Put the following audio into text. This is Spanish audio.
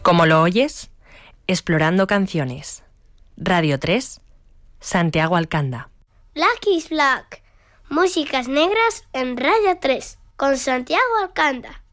¿Cómo lo oyes? Explorando canciones. Radio 3, Santiago Alcanda. Black is Black. Músicas negras en Radio 3, con Santiago Alcanda.